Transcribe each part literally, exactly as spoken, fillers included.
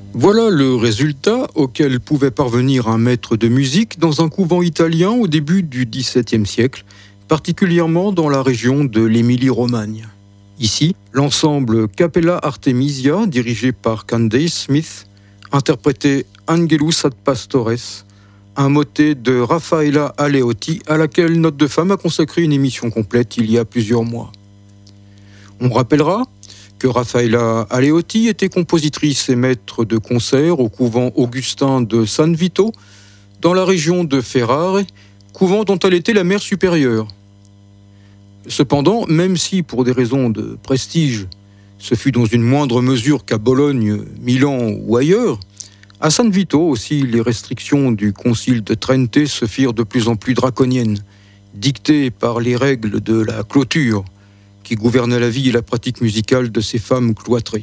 Voilà le résultat auquel pouvait parvenir un maître de musique dans un couvent italien au début du dix-septième siècle, particulièrement dans la région de l'Émilie-Romagne. Ici, l'ensemble Capella Artemisia, dirigé par Candace Smith, interprétait Angelus ad Pastores, un motet de Raffaella Aleotti à laquelle Note de Femme a consacré une émission complète il y a plusieurs mois. On rappellera que Raffaella Aleotti était compositrice et maître de concert au couvent augustin de San Vito, dans la région de Ferrare, couvent dont elle était la mère supérieure. Cependant, même si pour des raisons de prestige, ce fut dans une moindre mesure qu'à Bologne, Milan ou ailleurs, à San Vito aussi les restrictions du concile de Trente se firent de plus en plus draconiennes, dictées par les règles de la clôture, qui gouvernait la vie et la pratique musicale de ces femmes cloîtrées.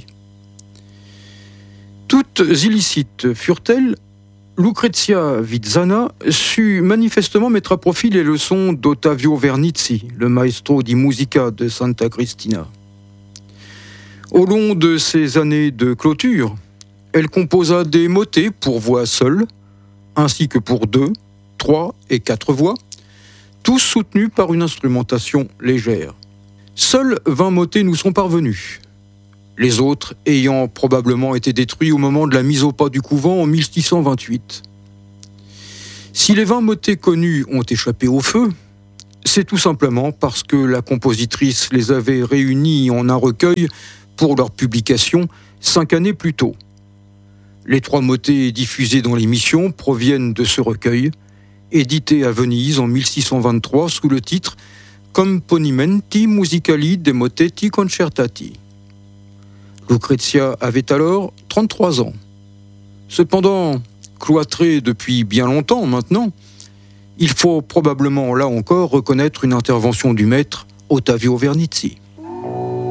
Toutes illicites furent-elles, Lucrezia Vizzana sut manifestement mettre à profit les leçons d'Ottavio Vernizzi, le maestro di musica de Santa Cristina. Au long de ces années de clôture, elle composa des motets pour voix seule, ainsi que pour deux, trois et quatre voix, tous soutenus par une instrumentation légère. Seuls vingt motets nous sont parvenus, les autres ayant probablement été détruits au moment de la mise au pas du couvent en mille six cent vingt-huit. Si les vingt motets connus ont échappé au feu, c'est tout simplement parce que la compositrice les avait réunis en un recueil pour leur publication cinq années plus tôt. Les trois motets diffusés dans l'émission proviennent de ce recueil, édité à Venise en mille six cent vingt-trois sous le titre Componimenti musicali de motetti concertati. Lucrezia avait alors trente-trois ans. Cependant, cloîtrée depuis bien longtemps maintenant, il faut probablement là encore reconnaître une intervention du maître Ottavio Vernizzi.